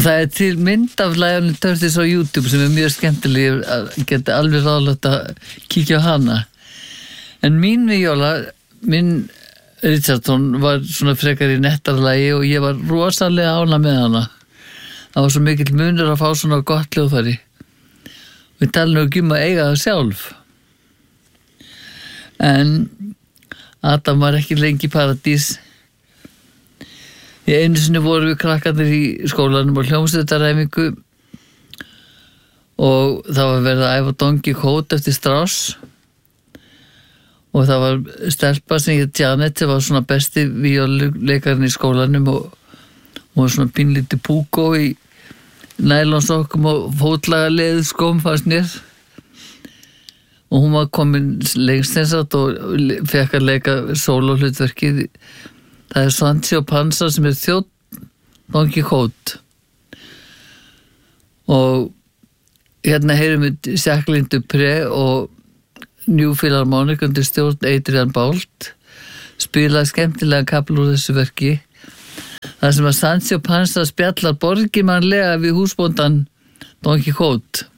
það til mynd af Lionel Curtis á YouTube sem mjög skemmtileg, geti alveg ráðlegt að kíkja á hana. En mín víóla, minn Richardson var svona frekar í nettarlagi og ég var rosalega ánægð með hana. Það var svo mikill munur að fá svona gott hljóðfæri. Við talum ekki að eiga það sjálf. En Adam var ekki lengi í paradís. Einu sinni vorum við krakkarnir í skólanum og hljómsveitaræfingu og það var verið að æfa Don Quixote eftir Strauss og það var stelpa sem hét Janet sem var svona besti víóluleikarinn í skólanum og var svona pínlítið púkó í nælonsokkum og fótlaga leðskóm fannst mér og hún var komin lengst eins og fekk að leika sólóhlutverkið. Það Sancho Panza sem þjónn Don Quixote og hérna heyrum við Jacqueline Dupré og New Philharmonic undir stjórn Adrian Boult spila skemmtilega kapl úr þessu verki þar sem að Sancho Panza spjallar borgimannlega við húsbóndan Don Quixote